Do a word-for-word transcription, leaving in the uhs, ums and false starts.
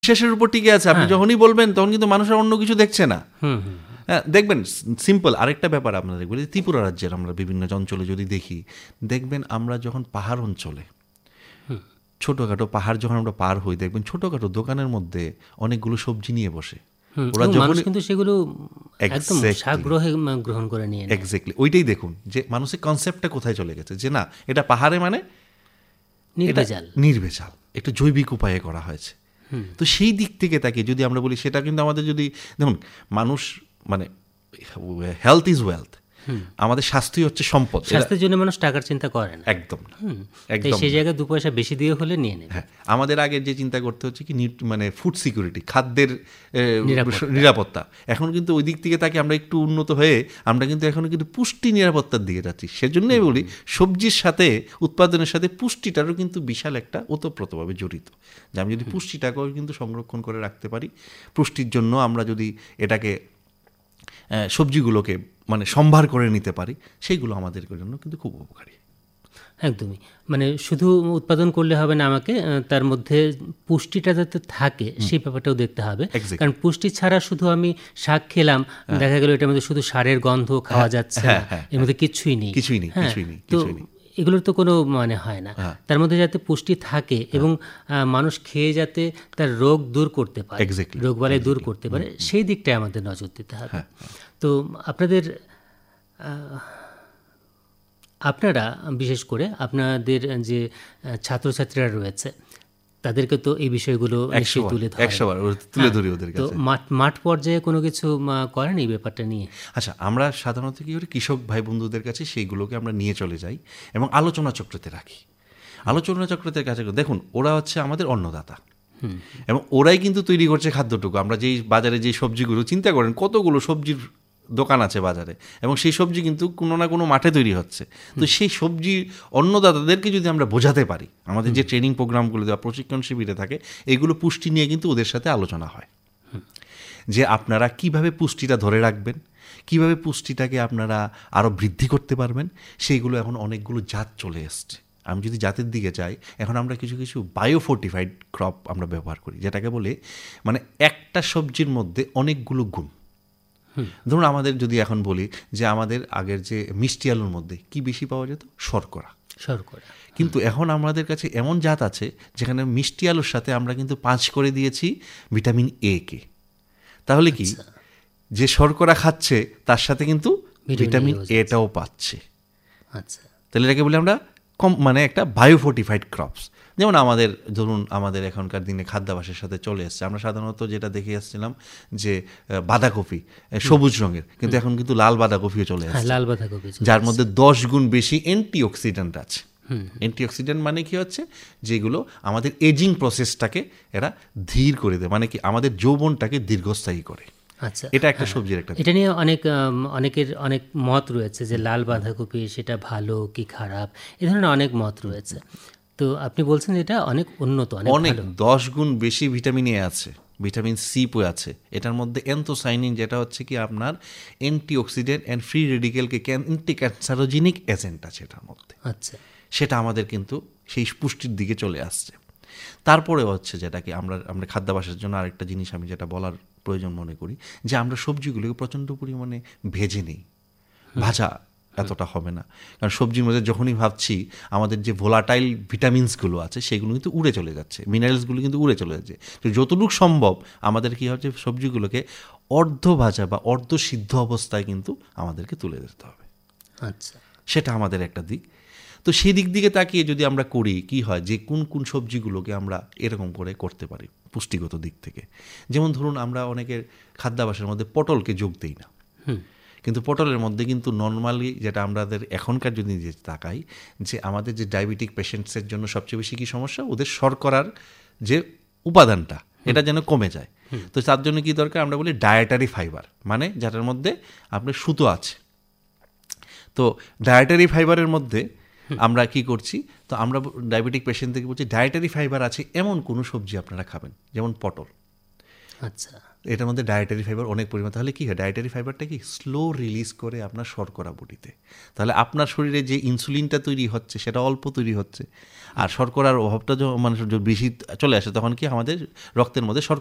বিশ্বাসের উপর টিকে আছে। আপনি যখনই বলবেন তখন কিন্তু মানুষ আর অন্য কিছু দেখছে না। হ্যাঁ, দেখবেন সিম্পল আরেকটা ব্যাপার আপনারা দেখবেন, ত্রিপুরা রাজ্যের আমরা বিভিন্ন অঞ্চলে যদি দেখি, দেখবেন আমরা যখন পাহাড় অঞ্চলে ছোটোখাটো পাহাড় যখন আমরা পার হই, দেখবেন ছোটোখাটো দোকানের মধ্যে অনেকগুলো সবজি নিয়ে বসে, ওরা যখন কিন্তু সেগুলো একদম সাগ্রহে গ্রহণ করে নিয়ে নেয়। এক্স্যাক্টলি ওইটাই দেখুন যে মানুষের কনসেপ্টটা কোথায় চলে গেছে, যে না এটা পাহাড়ে মানে নির্ভেজাল, নির্ভেজাল একটু জৈবিক উপায়ে করা হয়েছে। তো সেই দিক থেকে তাকে যদি আমরা বলি, সেটা কিন্তু আমাদের যদি দেখুন, মানুষ মানে হেলথ ইজ ওয়েলথ, আমাদের স্বাস্থ্যই হচ্ছে সম্পদ। স্বাস্থ্যের জন্য মানুষ টাকার চিন্তা করে না, একদম একদম সেই জায়গায় দু পয়সা বেশি দিয়ে হলে নিয়ে নেবে। হ্যাঁ, আমাদের আগে যে চিন্তা করতে হচ্ছে কি মানে ফুড সিকিউরিটি, খাদ্যের নিরাপত্তা। এখন কিন্তু ওই দিক থেকে তাকে আমরা একটু উন্নত হয়ে আমরা কিন্তু এখন কিন্তু পুষ্টি নিরাপত্তার দিকে যাচ্ছি। সেজন্যই বলি সবজির সাথে উৎপাদনের সাথে পুষ্টিটারও কিন্তু বিশাল একটা ওতপ্রোতভাবে জড়িত। যে আমি যদি পুষ্টিটাকেও কিন্তু সংরক্ষণ করে রাখতে পারি, পুষ্টির জন্য আমরা যদি এটাকে সবজিগুলোকে মানে সম্ভার করে নিতে পারি, সেইগুলো আমাদের জন্য কিন্তু খুব উপকারী। একদমই, মানে শুধু উৎপাদন করলে হবে না, আমাকে তার মধ্যে পুষ্টিটা যাতে থাকে সেই ব্যাপারটাও দেখতে হবে। কারণ পুষ্টি ছাড়া শুধু আমি শাক খেলাম, দেখা গেল এটার মধ্যে শুধু সারের গন্ধ খাওয়া যাচ্ছে, এর মধ্যে কিছুই নেই, কিছুই নেই, কিছুই নেই, কিছুই নেই। এগুলোর তো কোনো মানে হয় না। তার মধ্যে যাতে পুষ্টি থাকে এবং মানুষ খেয়ে যাতে তার রোগ দূর করতে পারে, রোগ বালাই দূর করতে পারে, সেই দিকটাই আমাদের নজর দিতে হবে। তো আপনাদের আপনারা বিশেষ করে আপনাদের যে ছাত্রছাত্রীরা রয়েছে তাদেরকে তো এই বিষয়গুলো তুলে তুলে ধরি ওদের কাছে। তো মাঠ মাঠ পর্যায়ে কোনো কিছু করেন এই ব্যাপারটা নিয়ে? আচ্ছা, আমরা সাধারণত কী করি, কৃষক ভাই বন্ধুদের কাছে সেইগুলোকে আমরা নিয়ে চলে যাই এবং আলোচনা চক্রতে রাখি। আলোচনা চক্রতের কাছে দেখুন, ওরা হচ্ছে আমাদের অন্নদাতা এবং ওরাই কিন্তু তৈরি করছে খাদ্যটুকু। আমরা যেই বাজারে যেই সবজিগুলো, চিন্তা করেন কতগুলো সবজির দোকান আছে বাজারে, এবং সেই সবজি কিন্তু কোনো না কোনো মাঠে তৈরি হচ্ছে। তো সেই সবজি অন্নদাতাদেরকে যদি আমরা বোঝাতে পারি, আমাদের যে ট্রেনিং প্রোগ্রামগুলো বা প্রশিক্ষণ শিবিরে থাকে, এগুলো পুষ্টি নিয়ে কিন্তু ওদের সাথে আলোচনা হয়, যে আপনারা কিভাবে পুষ্টিটা ধরে রাখবেন, কিভাবে পুষ্টিটাকে আপনারা আরও বৃদ্ধি করতে পারবেন। সেইগুলো এখন অনেকগুলো জাত চলে এসছে। আমি যদি জাতের দিকে যাই, এখন আমরা কিছু কিছু বায়োফোর্টিফাইড ক্রপ আমরা ব্যবহার করি, যেটাকে বলে মানে একটা সবজির মধ্যে অনেকগুলো গুণ। ধরুন আমাদের যদি এখন বলি যে আমাদের আগের যে মিষ্টি আলুর মধ্যে কি বেশি পাওয়া যেত, শর্করা। শর্করা কিন্তু এখন আমাদের কাছে এমন জাত আছে যেখানে মিষ্টি আলুর সাথে আমরা কিন্তু পাঁচ করে দিয়েছি ভিটামিন এ কে। তাহলে কি যে শর্করা খাচ্ছে তার সাথে কিন্তু ভিটামিন এটাও পাচ্ছে। আচ্ছা, তাহলে এটাকে বলি আমরা কম মানে একটা বায়োফোর্টিফাইড ক্রপস। যেমন আমাদের ধরুন আমাদের এখনকার দিনে খাদ্যাভ্যাসের সাথে চলে এসছে, আমরা সাধারণত যেটা দেখে আসছিলাম যে বাঁধাকপি সবুজ রঙের, কিন্তু এখন কিন্তু লাল বাঁধাকপিও চলে আসছে, লাল বাঁধাকপি, যার মধ্যে দশ গুণ বেশি অ্যান্টিঅক্সিডেন্ট আছে। অ্যান্টিঅক্সিডেন্ট মানে কি হচ্ছে, যেগুলো আমাদের এজিং প্রসেসটাকে এরা ধীর করে দেয়, মানে কি আমাদের যৌবনটাকে দীর্ঘস্থায়ী করে। আচ্ছা, এটা একটা সবজির একটা, এটা নিয়ে অনেক অনেকের অনেক মত রয়েছে যে লাল বাঁধাকপি সেটা ভালো কি খারাপ, এ ধরনের অনেক মত রয়েছে। তো আপনি বলছেন এটা অনেক উন্নত, অনেক দশ গুণ বেশি ভিটামিন এ আছে, ভিটামিন সি আছে এটার মধ্যে, অ্যান্থোসায়ানিন যেটা হচ্ছে কি আপনার antioxidant and free রেডিকেলকে anti ক্যান্সারোজেনিক agent আছে এটার মধ্যে। আচ্ছা, সেটা আমাদের কিন্তু সেই পুষ্টির দিকে চলে আসছে। তারপরে হচ্ছে যেটাকে আমরা আমরা খাদ্যাভ্যাসের জন্য আরেকটা জিনিস আমি যেটা বলার প্রয়োজন মনে করি, যে আমরা সবজিগুলোকে প্রচণ্ড পরিমাণে ভেজে নিই, ভাজা এতটা হবে না। কারণ সবজির মধ্যে যখনই ভাবছি আমাদের যে ভোলাটাইল ভিটামিনসগুলো আছে সেগুলো কিন্তু উড়ে চলে যাচ্ছে, মিনারেলসগুলো কিন্তু উড়ে চলে যাচ্ছে। তো যতটুকু সম্ভব আমাদের কী হচ্ছে, সবজিগুলোকে অর্ধ ভাজা বা অর্ধ সিদ্ধ অবস্থায় কিন্তু আমাদেরকে তুলে দিতে হবে। আচ্ছা, সেটা আমাদের একটা দিক। তো সেই দিক দিকে তাকিয়ে যদি আমরা করি, কি হয় যে কোন কোন সবজিগুলোকে আমরা এরকম করে করতে পারি পুষ্টিগত দিক থেকে। যেমন ধরুন আমরা অনেকের খাদ্যাভ্যাসের মধ্যে পটলকে যোগ দিই না, কিন্তু পটলের মধ্যে কিন্তু নর্মালি যেটা আমাদের এখনকার যদি যে তাকাই, যে আমাদের যে ডায়াবেটিক পেশেন্টসের জন্য সবচেয়ে বেশি কী সমস্যা, ওদের শর্করার যে উপাদানটা এটা যেন কমে যায়। তো তার জন্য কী দরকার, আমরা বলি ডায়েটারি ফাইবার, মানে যেটার মধ্যে আপনার সুতো আছে। তো ডায়েটারি ফাইবারের মধ্যে আমরা কি করছি, তো আমরা ডায়াবেটিক পেশেন্ট থেকে বলছি ডায়েটারি ফাইবার আছে এমন কোনো সবজি আপনারা খাবেন, যেমন পটল। আচ্ছা, এটার মধ্যে ডায়েটারি ফাইবার অনেক পরিমাণ। তাহলে কি হয়, ডায়েটারি ফাইবারটা কি স্লো রিলিজ করে আপনার শর্করা বডিতে, তাহলে আপনার শরীরে যে ইনসুলিনটা তৈরি হচ্ছে সেটা অল্প তৈরি হচ্ছে, আর শর্করার অভাবটা যখন মানুষের বেশি চলে আসে তখন কি আমাদের রক্তের মধ্যে শর্করা